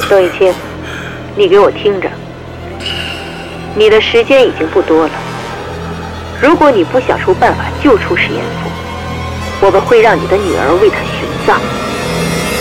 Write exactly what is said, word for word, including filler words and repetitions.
邓一清，你给我听着，你的时间已经不多了。如果你不想出办法救出石彦甫，我们会让你的女儿为他殉葬。